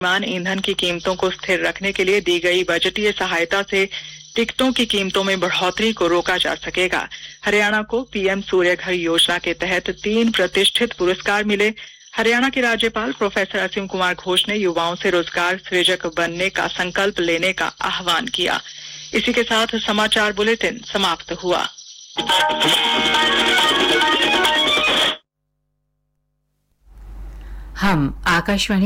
मान ईंधन की कीमतों को स्थिर रखने के लिए दी गई बजटीय सहायता से टिकटों की कीमतों में बढ़ोतरी को रोका जा सकेगा। हरियाणा को पीएम सूर्य घर योजना के तहत 3 प्रतिष्ठित पुरस्कार मिले। हरियाणा के राज्यपाल प्रोफेसर असीम कुमार घोष ने युवाओं से रोजगार सृजक बनने का संकल्प लेने का आह्वान किया। इसी के साथ समाचार बुलेटिन समाप्त हुआ। हम आकाशवाणी